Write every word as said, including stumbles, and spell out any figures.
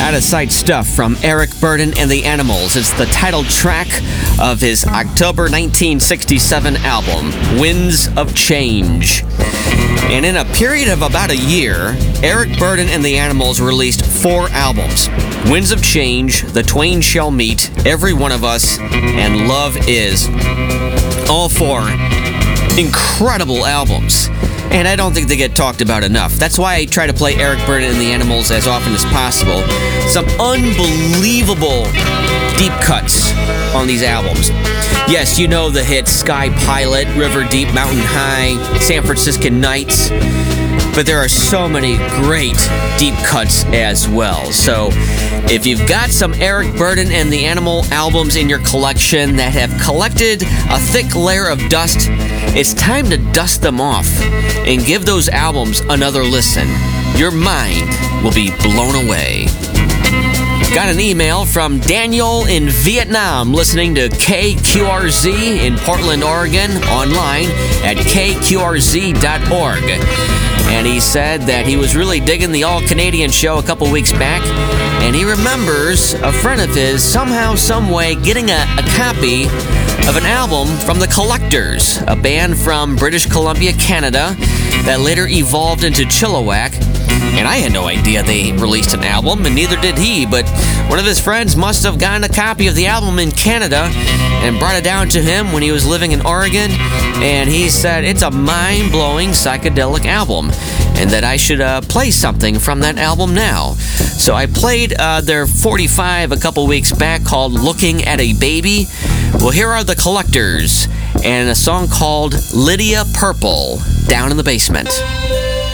Out of Sight stuff from Eric Burdon and the Animals. It's the title track of his October nineteen sixty-seven album, Winds of Change. And in a period of about a year, Eric Burdon and the Animals released four albums: Winds of Change, The Twain Shall Meet, Every One of Us, and Love Is. All four incredible albums. And I don't think they get talked about enough. That's why I try to play Eric Burdon and the Animals as often as possible. Some unbelievable deep cuts on these albums. Yes, you know the hits Sky Pilot, River Deep, Mountain High, San Franciscan Nights. But there are so many great deep cuts as well. So if you've got some Eric Burdon and the Animal albums in your collection that have collected a thick layer of dust, it's time to dust them off and give those albums another listen. Your mind will be blown away. Got an email from Daniel in Vietnam listening to K Q R Z in Portland, Oregon, online at K Q R Z dot org. And he said that he was really digging the All-Canadian show a couple weeks back, and he remembers a friend of his somehow, someway getting a, a copy of an album from The Collectors, a band from British Columbia, Canada, that later evolved into Chilliwack. And I had no idea they released an album, and neither did he, but one of his friends must have gotten a copy of the album in Canada and brought it down to him when he was living in Oregon, and he said it's a mind-blowing psychedelic album, and that I should uh, play something from that album now. So I played uh, their forty-five a couple weeks back called Looking at a Baby. Well, here are The Collectors, and a song called Lydia Purple, Down in the Basement.